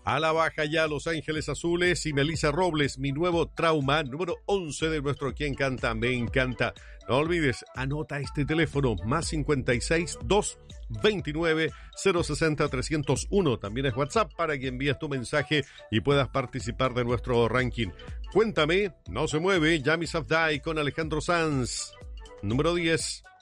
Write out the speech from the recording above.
A la baja ya Los Ángeles Azules y Melissa Robles, Mi Nuevo Trauma, número 11 de nuestro Quien Canta Me Encanta. No olvides, anota este teléfono, más 56 229 060 301. También es WhatsApp para que envíes tu mensaje y puedas participar de nuestro ranking. Cuéntame, no se mueve, Yami Safdai con Alejandro Sanz, número 10.